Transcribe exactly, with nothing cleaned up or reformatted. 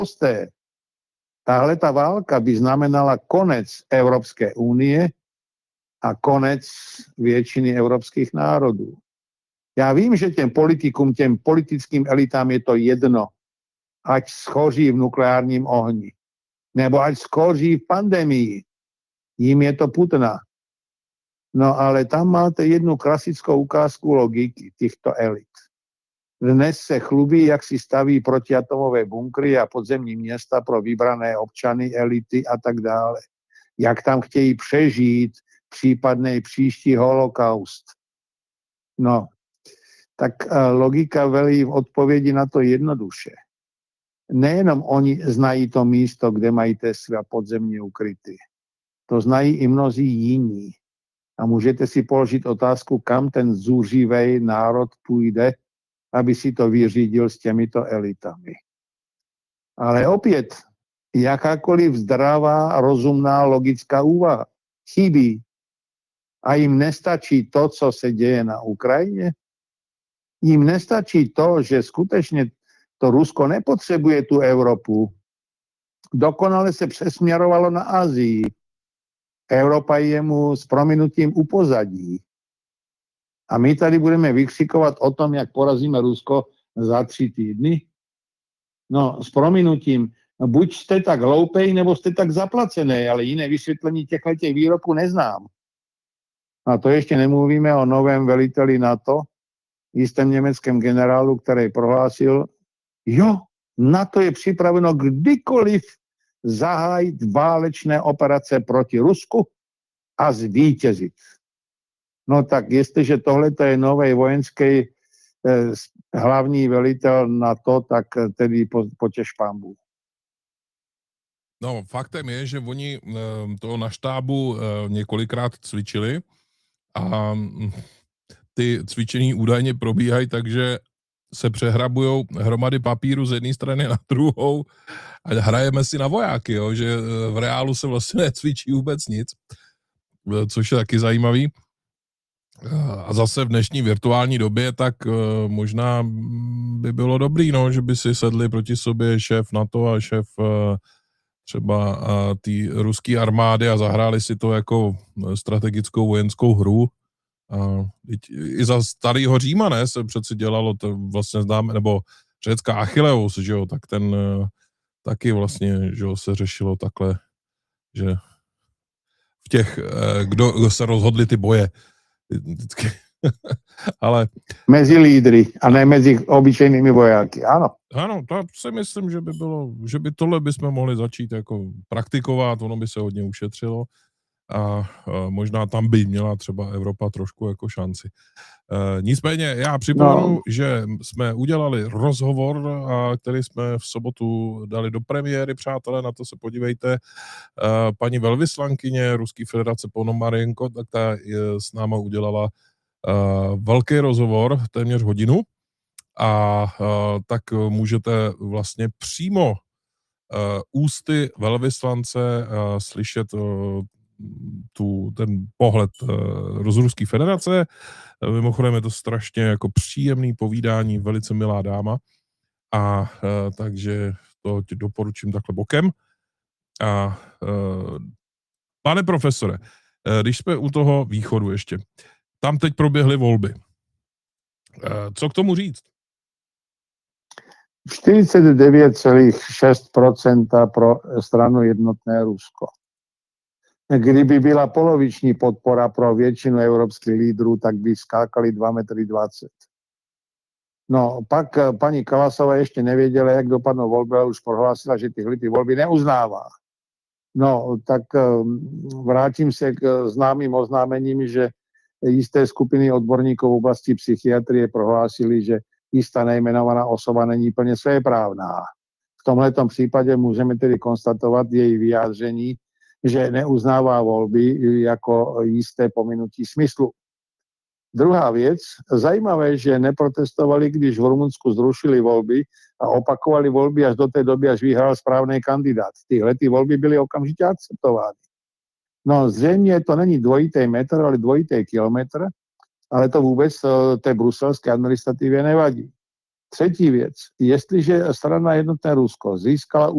prosté. Táhle ta válka by znamenala konec Európskej únie a konec většiny evropských národů. Já vím, že těm politikům, těm politickým elitám je to jedno, ať schoří v nukleárním ohni, nebo ať schoří v pandemii. Jím je to putna. No ale tam máte jednu klasickou ukázku logiky těchto elit. Dnes se chlubí, jak si staví protiatomové bunkry a podzemní města pro vybrané občany, elity a tak dále. Jak tam chtějí přežít případný příští holokaust. No, tak logika velí v odpovědi na to jednoduše. Nejenom oni znají to místo, kde mají Tesly a podzemně ukryty. To znají i mnozí jiní. A můžete si položit otázku, kam ten zuřivej národ půjde, aby si to vyřídil s těmito elitami. Ale opět, jakákoliv zdravá, rozumná, logická úvaha chybí. A jim nestačí to, co se děje na Ukrajině? Jim nestačí to, že skutečně to Rusko nepotřebuje tu Evropu. Dokonale se přesměrovalo na Asii. Evropa je mu s prominutím upozadí. A my tady budeme vykřikovat o tom, jak porazíme Rusko za tři týdny? No, s prominutím, buď jste tak hloupej, nebo jste tak zaplacený, ale jiné vysvětlení těchto těch výroků neznám. A to ještě nemluvíme o novém veliteli NATO, jistém německém generálu, který prohlásil, jo, NATO je připraveno kdykoliv zahájit válečné operace proti Rusku a zvítězit. No tak jestliže tohle je nový vojenský eh, hlavní velitel NATO, tak tedy po, potěš pánbů. No, faktem je, že oni to na štábu několikrát cvičili a ty cvičení údajně probíhají, takže se přehrabujou hromady papíru z jedné strany na druhou a hrajeme si na vojáky, jo, že v reálu se vlastně necvičí vůbec nic, což je taky zajímavý. A zase v dnešní virtuální době, tak možná by bylo dobrý, no, že by si sedli proti sobě šéf NATO a šéf třeba té ruské armády a zahráli si to jako strategickou vojenskou hru. A i za starého Říma, ne, se přeci dělalo, to vlastně známe, nebo řecká Achilleus, že jo, tak ten taky vlastně, že jo, se řešilo takhle, že v těch, kdo, kdo se rozhodli ty boje, vždycky. Ale... Mezi lídry a ne mezi obyčejnými vojáky, ano. Ano, to si myslím, že by bylo, že by tohle bychom mohli začít jako praktikovat, ono by se hodně ušetřilo a, a možná tam by měla třeba Evropa trošku jako šanci. E, nicméně já připomenu, no. že jsme udělali rozhovor, a který jsme v sobotu dali do premiéry, přátelé, na to se podívejte. E, paní velvyslankyně Ruské federace Ponomarenko, tak ta s náma udělala Uh, velký rozhovor, téměř hodinu a uh, tak můžete vlastně přímo uh, ústy velvyslance uh, slyšet uh, tu, ten pohled uh, z Ruské federace. Uh, mimochodem je to strašně jako příjemný povídání, velice milá dáma a uh, takže to ti doporučím takhle bokem. A uh, pane profesore, uh, když jsme u toho východu ještě, tam teď proběhly volby. Co k tomu říct? čtyřicet devět celá šest procenta pro stranu Jednotné Rusko. Kdyby byla poloviční podpora pro většinu evropských lídrů, tak by skákali dva metry dvacet. No, pak paní Kalasová ještě nevěděla, jak dopadnou volby, ale už prohlásila, že tyhle ty volby neuznává. No, tak vrátím se k známým oznámením, že jisté skupiny odborníků v oblasti psychiatrie prohlásili, že jistá nejmenovaná osoba není plně svéprávná. V tomhletom případě můžeme tedy konstatovat její vyjádření, že neuznává volby jako jisté pominutí smyslu. Druhá věc, zajímavé, že neprotestovali, když v Rumunsku zrušili volby a opakovali volby až do té doby, až vyhrál správný kandidát. Tyhle ty volby byly okamžitě akceptovány. No zřejmě to není dvojitý metr, ale dvojitý kilometr, ale to vůbec té bruselské administrativě nevadí. Třetí věc, jestliže strana Jednotné Rusko získala